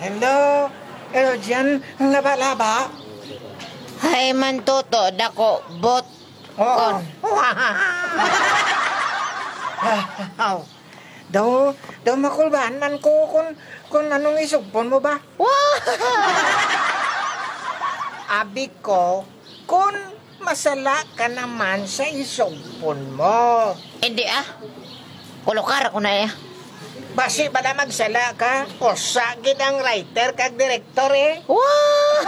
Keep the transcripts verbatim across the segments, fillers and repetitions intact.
Hello? Hello dyan, laba-laba? Hay man toto, dako, bot, kon. Aw. Daw, daw makulbahan man ko kung, kung anong isugpon mo ba? Abi ko, kung masala ka naman sa isugpon mo. Hindi ah. Kulokar ako na eh. Basi ba na magsala ka? O sagid ang writer kag director eh? Wow!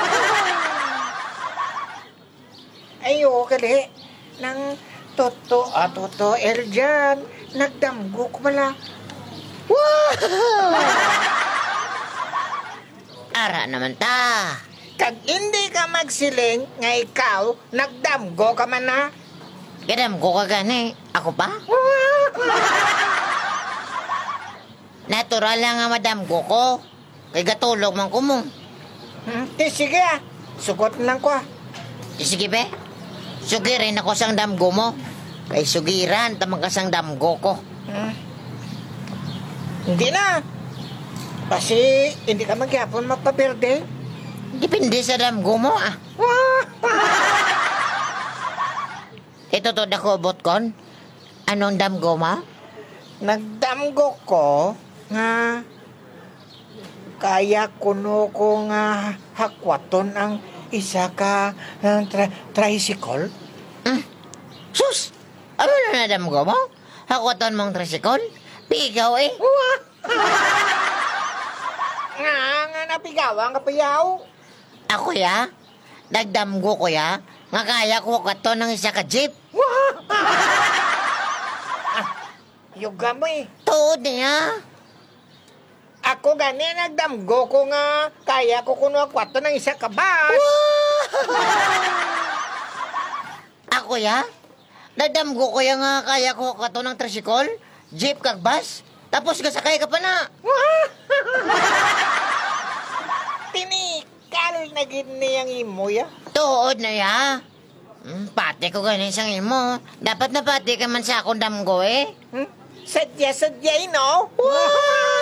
Ayo, kali. Nang toto, ah, toto, el dyan. Nagdamgo ko mala. Wow! Ara naman ta. Kag hindi ka magsiling nga ikaw, nagdamgo ka man na. Gadam ko ka gani. Ako pa? Natural lang nga madam ko ko. Kay gatulog man ko mo. Hmm, di, sige ah. Sugot lang ko ah. Sige be. Sugirin ako sang damgo mo. Kay sugiran, tamang kasang damgo ko. Hmm. Hindi na. Kasi hindi ka magyapon magpaberde. Depende sa damgo mo ah. Ito to dako botkon. Anong damgo mo? Nagdamgo ko nga kaya kuno ko nga hakwaton ang isa ka uh, tra- tricycle. Mm. Sus! Ano na nadamgo mo? Hakoton mong tricycle? Pigaw eh. Nga nga napigawan ka payaw. Ako ya? Nagdamgo ko ya? Nga kaya ko kato ng isa ka jeep. Yuga mo eh. Tuod niya. Ako gani nagdamgo ko nga kaya ko kuno hakwaton ng isa ka bus. Ako ya? Nagdamgo ko ya nga kaya ko kato ng tricycle, jeep kag bus. Tapos kasakay ka pa na. Tinikal na gid niyang imo ya. Tuod na ya. Hmm, pati ko ganin sang imo. Dapat na pati ka man sa akong damgo eh. Hmm? Sadya-sadya, no? Wow!